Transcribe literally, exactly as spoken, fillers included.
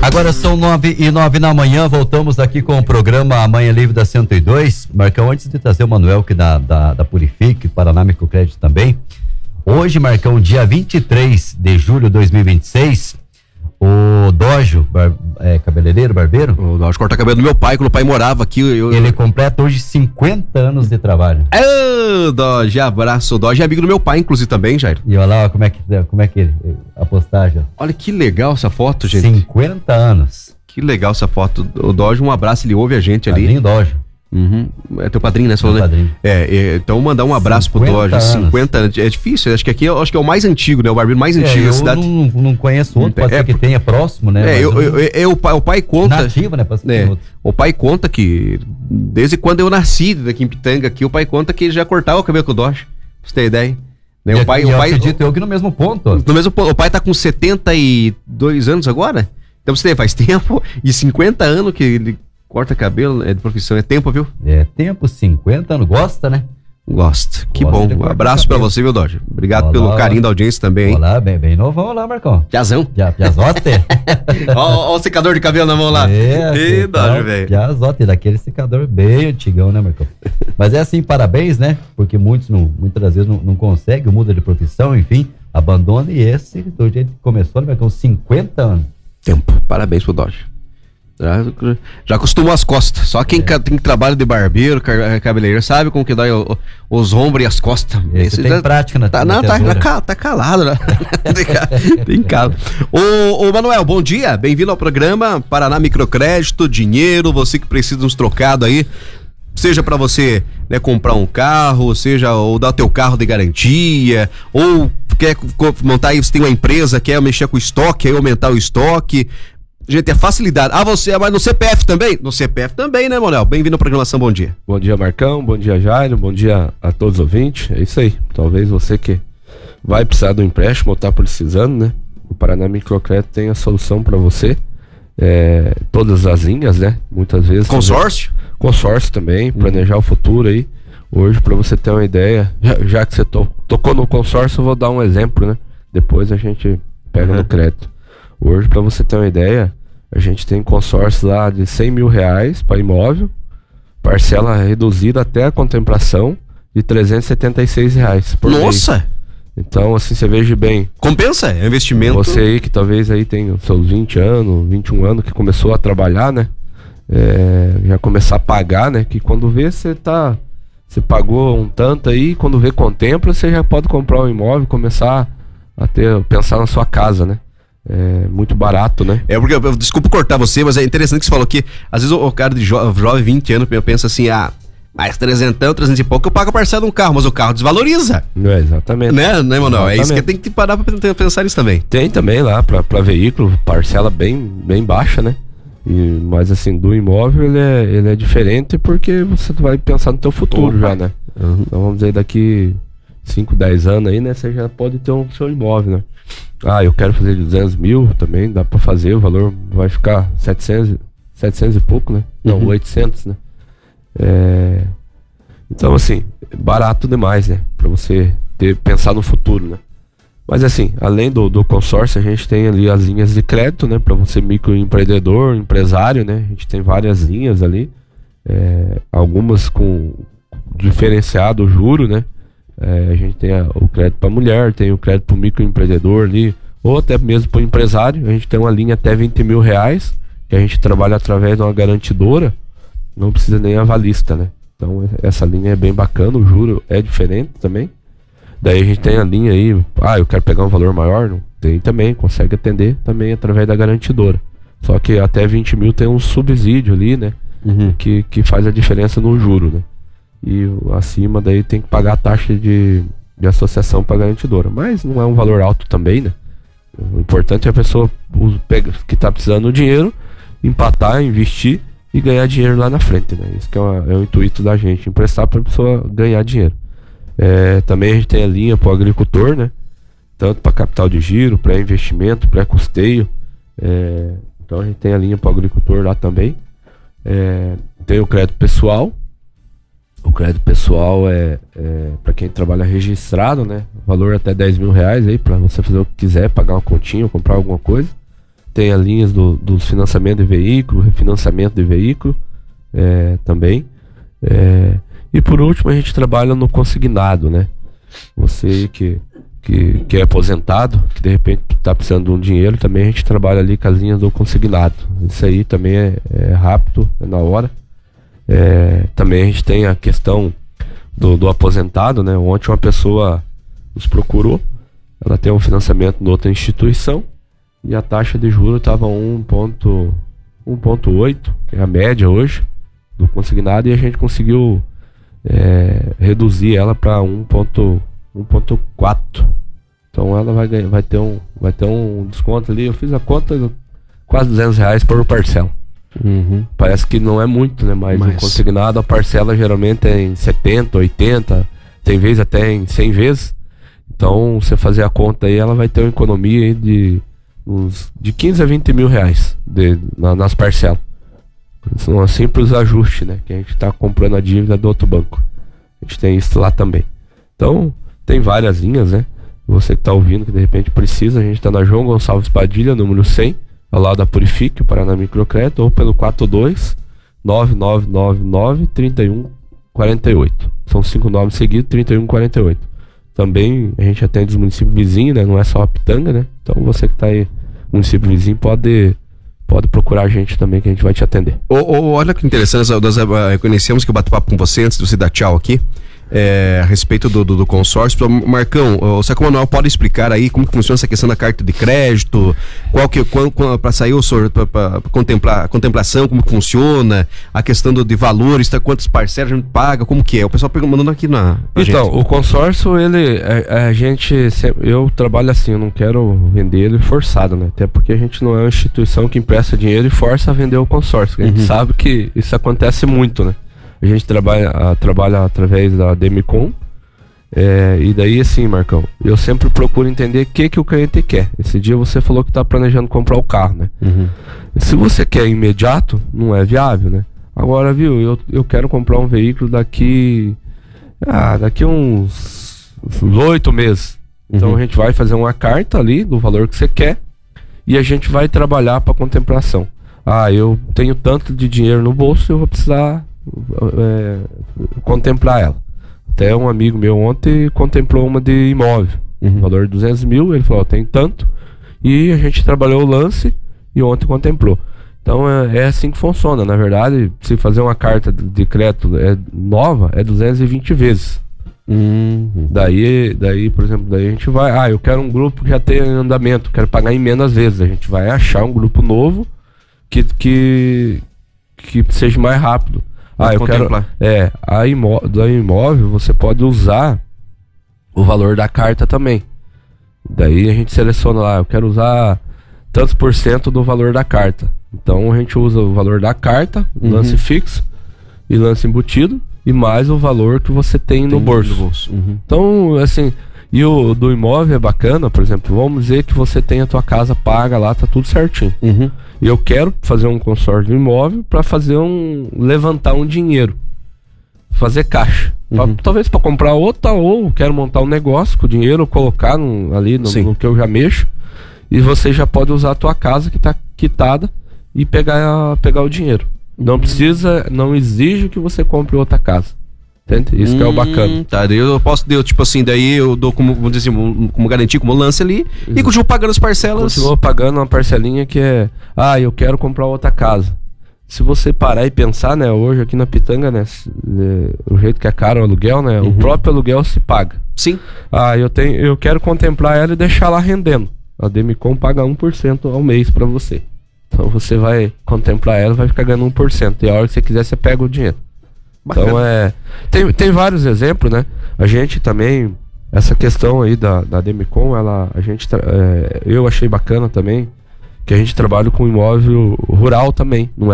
Agora são nove e nove da manhã, voltamos aqui com o programa Amanhã Livre da cento e dois. Marcão, antes de trazer o Manuel que da, da, da Purifique, Paraná Microcrédito também. Hoje, Marcão, dia vinte e três de julho de dois mil e vinte e seis, o Dojo, bar, é, cabeleireiro, barbeiro? O Dojo corta cabelo do meu pai, quando o pai morava aqui. Eu, ele completa hoje cinquenta anos de trabalho. Ô, Dojo, abraço. O Dojo é amigo do meu pai, inclusive, também, Jair. E olha lá como é que, como é que ele, a postagem. Olha que legal essa foto, gente. cinquenta anos. Que legal essa foto. O Dojo, um abraço, ele ouve a gente ali. Padrinho Dojo. Uhum. É teu padrinho, né? Meu padrinho. É, é, então mandar um abraço pro Dojo. cinquenta anos. É difícil, acho que aqui acho que é o mais antigo, né? O barbeiro mais antigo é, da cidade. Eu não, não conheço outro, pode é, ser que tenha próximo, né? É, eu, eu, eu, eu, o, pai, o pai conta. Nativa, né? É, o pai conta que desde quando eu nasci daqui em Pitanga, aqui, o pai conta que ele já cortava o cabelo com o Dojo. Pra você ter ideia. Né? E, o pai, e o eu pai, acredito eu que no mesmo ponto. No mesmo ponto. O pai tá com setenta e dois anos agora. Então você faz tempo. E cinquenta anos que ele corta cabelo, é de profissão, é tempo, viu? É tempo, cinquenta anos, gosta, né? Gosta, que gosta bom. Um abraço pra você, viu, Dojo? Obrigado olá, pelo olá. carinho da audiência também, hein? Olá, bem, bem novão lá, Marcão. Piazão. Piazote. Ó o secador de cabelo na mão lá. É, Ih, Dojo, velho. Piazote, daquele secador bem antigão, né, Marcão? Mas é assim, parabéns, né? Porque muitos, não, muitas das vezes, não, não conseguem, muda de profissão, enfim, abandona, e esse, do jeito que começou, né, Marcão? cinquenta anos. Tempo. Parabéns pro Dojo. Já, já acostumou as costas. Só quem é. tem trabalho de barbeiro, cabeleireiro, sabe como que dói o, o, os ombros e as costas. Esse tem já, prática na tá, não, tá, tá, tá calado, né? Tem calado. Ô, ô, Manuel, bom dia. Bem-vindo ao programa Paraná Microcrédito, dinheiro, você que precisa de uns trocados aí. Seja para você, né, comprar um carro, seja ou dar o teu carro de garantia, ou quer montar aí, você tem uma empresa, quer mexer com o estoque, aí aumentar o estoque. Gente, é facilidade. Ah, você, mas no C P F também? No C P F também, né, Manuel? Bem-vindo à programação, bom dia. Bom dia, Marcão, bom dia, Jairo, bom dia a todos os ouvintes. É isso aí, talvez você que vai precisar do empréstimo ou tá precisando, né? O Paraná Microcrédito tem a solução para você. É, todas as linhas, né? Muitas vezes... Consórcio? Consórcio também, planejar hum. o futuro aí. Hoje, para você ter uma ideia, já, já que você to, tocou no consórcio, eu vou dar um exemplo, né? Depois a gente pega uhum. no crédito. Hoje, para você ter uma ideia, a gente tem consórcio lá de cem mil reais para imóvel, parcela reduzida até a contemplação de trezentos e setenta e seis reais por Nossa! mês. Então, assim, você veja bem. Compensa, é investimento. Você aí que talvez aí tenha os seus vinte anos, vinte e um anos, que começou a trabalhar, né? É, já começar a pagar, né? Que quando vê, você tá... Você pagou um tanto aí, quando vê, contempla, você já pode comprar um imóvel, começar a ter, pensar na sua casa, né? É muito barato, né? É porque, desculpa cortar você, mas é interessante que você falou que às vezes o, o cara de jo, jovem, vinte anos, pensa assim, ah, mais trezentão, trezentos e pouco, eu pago a parcela de um carro, mas o carro desvaloriza. É, exatamente. Né, né, Manuel? É isso que tem que parar pra pensar nisso também. Tem também lá, pra, pra veículo, parcela bem, bem baixa, né? E, mas assim, do imóvel ele é, ele é diferente porque você vai pensar no teu futuro. Opa. Já, né? Uhum. Então vamos dizer, daqui cinco, dez anos aí, né? Você já pode ter um seu imóvel, né? Ah, eu quero fazer duzentos mil também, dá pra fazer, o valor vai ficar setecentos, setecentos e pouco, né? Não, uhum. oitocentos, né? É... Então, assim, barato demais, né? Pra você ter, pensar no futuro, né? Mas assim, além do, do consórcio, a gente tem ali as linhas de crédito, né? Pra você microempreendedor, empresário, né? A gente tem várias linhas ali, é, algumas com diferenciado juro, né? É, a gente tem a, o crédito para mulher, tem o crédito para o microempreendedor ali, ou até mesmo para o empresário. A gente tem uma linha até vinte mil reais, que a gente trabalha através de uma garantidora, não precisa nem avalista, né? Então essa linha é bem bacana, o juro é diferente também. Daí a gente tem a linha aí, ah, eu quero pegar um valor maior, não tem também, consegue atender também através da garantidora. Só que até vinte mil tem um subsídio ali, né? Uhum. Que, que faz a diferença no juro, né? E acima daí tem que pagar a taxa de, de associação para garantidora. Mas não é um valor alto também, né? O importante é a pessoa que está precisando do dinheiro, empatar, investir e ganhar dinheiro lá na frente, né? Isso que é, uma, é o intuito da gente, emprestar para a pessoa ganhar dinheiro. É, também a gente tem a linha para o agricultor, né? Tanto para capital de giro, pré-investimento, pré-custeio. É, então a gente tem a linha para o agricultor lá também. É, tem o crédito pessoal. O crédito pessoal é, é para quem trabalha registrado, né? Valor até dez mil reais aí para você fazer o que quiser, pagar uma continha, comprar alguma coisa. tem as linhas do, do financiamento de veículo, refinanciamento de veículo é, também. É, e por último, a gente trabalha no consignado, né? Você que, que, que é aposentado, que de repente está precisando de um dinheiro, também a gente trabalha ali com as linhas do consignado. Isso aí também é, é rápido, é na hora. É, também a gente tem a questão do, do aposentado, né? Ontem uma pessoa nos procurou, ela tem um financiamento em outra instituição e a taxa de juros estava um ponto oito, que é a média hoje do consignado, e a gente conseguiu é, reduzir ela para um ponto quatro. Então ela vai, ganhar, vai, ter um, vai ter um desconto ali. Eu fiz a conta, quase duzentos reais por parcela. Uhum. Parece que não é muito, né? Mas, Mas... o consignado, a parcela geralmente é em setenta, oitenta, tem vezes até em cem vezes. Então, você fazer a conta aí, ela vai ter uma economia aí de, uns, de quinze a vinte mil reais de, na, nas parcelas. São um simples ajuste, né? Que a gente está comprando a dívida do outro banco. A gente tem isso lá também. Então, tem várias linhas, né? Você que está ouvindo, que de repente precisa, a gente está na João Gonçalves Padilha, número cem, ao lado da Purifique, o Paraná Microcrédito, ou pelo quatro dois nove nove nove nove três um quatro oito. São cinco nomes seguidos, trinta e um quarenta e oito. Também a gente atende os municípios vizinhos, né? Não é só a Pitanga, né? Então você que está aí, município vizinho, pode, pode procurar a gente também, que a gente vai te atender. Oh, oh, olha que interessante, nós reconhecemos que eu bati papo com você antes de você dar tchau aqui. É, a respeito do, do, do consórcio. Marcão, o Seco Manuel pode explicar aí como que funciona essa questão da carta de crédito, qual que, para sair o sorteio, para contemplar a contemplação, como que funciona, a questão do, de valores, tá, quantas parcelas a gente paga, como que é? O pessoal mandando aqui na Então, gente. O consórcio, ele, a, a gente, eu trabalho assim, eu não quero vender ele forçado, né? Até porque a gente não é uma instituição que empresta dinheiro e força a vender o consórcio, a gente uhum. sabe que isso acontece muito, né? A gente trabalha, a, trabalha através da Demicon, é, e daí assim, Marcão, eu sempre procuro entender o que, que o cliente quer. Esse dia você falou que está planejando comprar o carro, né? Uhum. Se você quer imediato, não é viável, né? Agora, viu, eu, eu quero comprar um veículo daqui ah, daqui uns oito meses. Então uhum. a gente vai fazer uma carta ali do valor que você quer e a gente vai trabalhar para contemplação. Ah, eu tenho tanto de dinheiro no bolso, eu vou precisar É, contemplar ela. Até um amigo meu ontem contemplou uma de imóvel, uhum. valor de duzentos mil. Ele falou: tem tanto, e a gente trabalhou o lance e ontem contemplou. Então é, é assim que funciona. Na verdade, se fazer uma carta de crédito é nova, é duzentas e vinte vezes. Uhum. Daí, daí, por exemplo, daí a gente vai, ah, eu quero um grupo que já tem andamento, quero pagar em menos vezes. A gente vai achar um grupo novo que, que, que seja mais rápido. Ah, eu quero. É, a imó do imóvel você pode usar o valor da carta também. Daí a gente seleciona lá, eu quero usar tantos por cento do valor da carta. Então a gente usa o valor da carta, uhum. lance fixo e lance embutido, e mais o valor que você tem, tem no bolso. No bolso. Uhum. Então, assim, e o do imóvel é bacana, por exemplo, vamos dizer que você tem a tua casa paga lá, tá tudo certinho. Uhum. E eu quero fazer um consórcio de imóvel para fazer um levantar um dinheiro, fazer caixa, uhum. pra, talvez para comprar outra, ou quero montar um negócio com o dinheiro, colocar no, ali no, no que eu já mexo, e você já pode usar a tua casa que está quitada e pegar, pegar o dinheiro. Não uhum. precisa, não exige que você compre outra casa. Entende? Isso hum, que é o bacana. Tá, daí eu posso, eu, tipo assim, daí eu dou como, vamos dizer assim, como garantia, como lance ali, Exato. E continuo pagando as parcelas. Continuo pagando uma parcelinha que é, ah, eu quero comprar outra casa. Se você parar e pensar, né, hoje aqui na Pitanga, né, o jeito que é caro o aluguel, né, uhum. o próprio aluguel se paga. Sim. Ah, eu tenho, eu quero contemplar ela e deixar lá rendendo. A Demicon paga um por cento ao mês pra você. Então você vai contemplar ela e vai ficar ganhando um por cento. E a hora que você quiser, você pega o dinheiro. Bacana. Então é. Tem, tem vários exemplos, né? A gente também, essa questão aí da, da Demicon, ela, a gente, é, eu achei bacana também, que a gente trabalha com imóvel rural também. Não